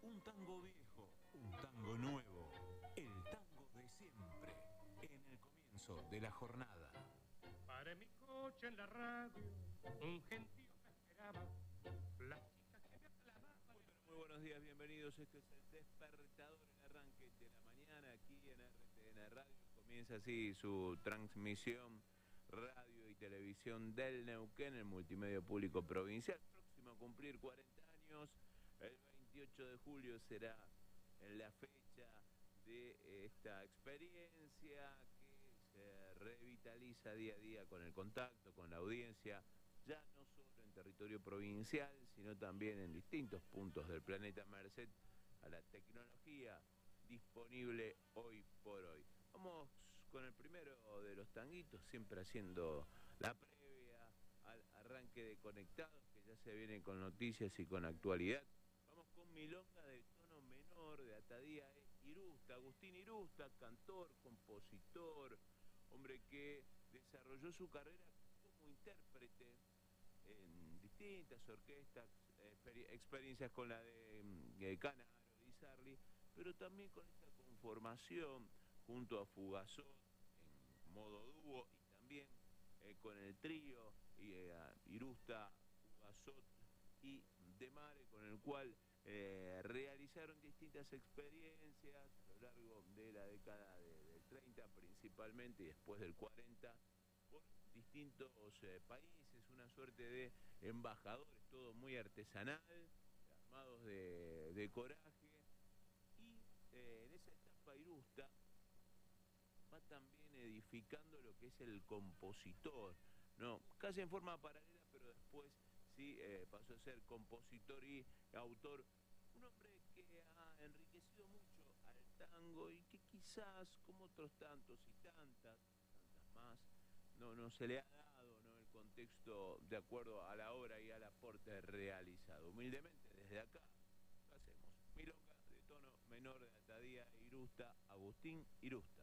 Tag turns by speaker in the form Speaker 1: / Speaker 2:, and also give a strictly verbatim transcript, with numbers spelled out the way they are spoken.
Speaker 1: Un tango viejo, un tango nuevo, el tango de siempre, en el comienzo de la jornada.
Speaker 2: Paré mi coche en la radio, un gentío me esperaba, las chicas que me aclamaban.
Speaker 3: Muy, pero muy buenos días, bienvenidos. Esto es el despertador, el arranque de la mañana aquí en R T N Radio. Comienza así su transmisión radio y televisión del Neuquén, el multimedio público provincial. Próximo a cumplir cuarenta años, el veintiocho de julio será la fecha de esta experiencia que se revitaliza día a día con el contacto, con la audiencia, ya no solo en territorio provincial, sino también en distintos puntos del planeta, merced a la tecnología disponible hoy por hoy. Vamos con el primero de los tanguitos, siempre haciendo la previa al arranque de Conectados, que ya se viene con noticias y con actualidad. Vamos con Milonga de tono menor de Atadía Irusta, Agustín Irusta, cantor, compositor, hombre que desarrolló su carrera como intérprete en distintas orquestas, experiencias con la de, de Canaro, de Izarli, pero también con esta conformación junto a Fugazot en modo dúo y también eh, con el trío y, eh, Irusta, Fugazot y Demare, con el cual eh, realizaron distintas experiencias a lo largo de la década de, del treinta principalmente y después del cuarenta por distintos eh, países, una suerte de embajadores, todo muy artesanal, armados de, de coraje. Y eh, en esa etapa Irusta va también edificando lo que es el compositor, no, casi en forma paralela, pero después sí eh, pasó a ser compositor y autor. Un hombre que ha enriquecido mucho al tango y que quizás, como otros tantos y tantas, tantas más, no, no se le ha dado, ¿no?, el contexto de acuerdo a la obra y al aporte realizado. Humildemente, desde acá, ¿qué hacemos? Milonga de tono menor de Atadía Irusta, Agustín Irusta.